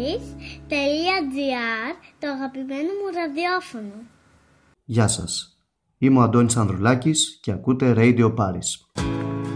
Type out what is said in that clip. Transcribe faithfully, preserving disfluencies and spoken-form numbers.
paris.gr, το αγαπημένο μου ραδιόφωνο. Γεια σας, είμαι ο Αντώνης Ανδρουλάκης και ακούτε Radio Paris.